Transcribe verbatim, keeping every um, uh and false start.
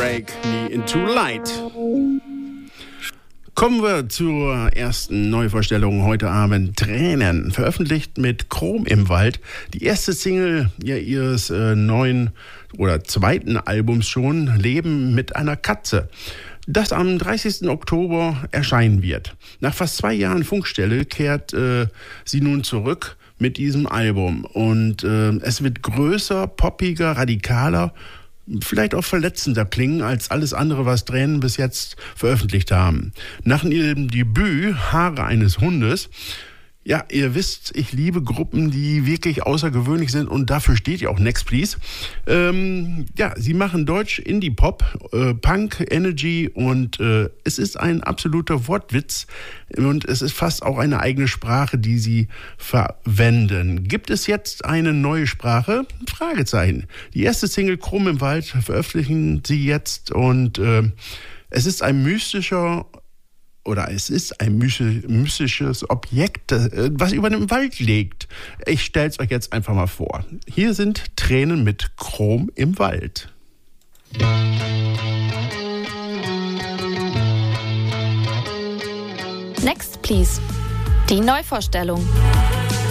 Break Me Into Light. Kommen wir zur ersten Neuvorstellung heute Abend. Tränen, veröffentlicht mit Chrom im Wald. Die erste Single ja, ihres äh, neuen oder zweiten Albums schon, Leben mit einer Katze, das am dreißigsten Oktober erscheinen wird. Nach fast zwei Jahren Funkstelle kehrt äh, sie nun zurück mit diesem Album. Und äh, es wird größer, poppiger, radikaler, vielleicht auch verletzender klingen als alles andere, was Tränen bis jetzt veröffentlicht haben. Nach ihrem Debüt Haare eines Hundes, ja, ihr wisst, ich liebe Gruppen, die wirklich außergewöhnlich sind und dafür steht ja auch Next Please. Ähm, ja, sie machen Deutsch, Indie-Pop, äh, Punk, Energy und äh, es ist ein absoluter Wortwitz und es ist fast auch eine eigene Sprache, die sie verwenden. Gibt es jetzt eine neue Sprache? Fragezeichen. Die erste Single Chrom im Wald veröffentlichen sie jetzt und äh, es ist ein mystischer Oder es ist ein mystisches Objekt, was über dem Wald liegt. Ich stell's euch jetzt einfach mal vor. Hier sind Tränen mit Chrom im Wald. Next Please. Die Neuvorstellung.